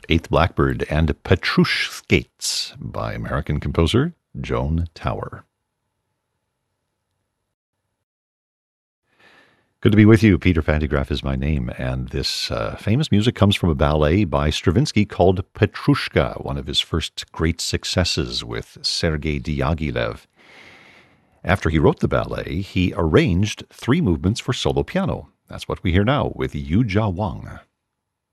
Eighth Blackbird and Petrushka Skates by American composer Joan Tower. Good to be with you. Peter Fantigraph is my name, and this famous music comes from a ballet by Stravinsky called Petrushka, one of his first great successes with Sergei Diaghilev. After he wrote the ballet, he arranged 3 movements for solo piano. That's what we hear now with Yu Jia Wang.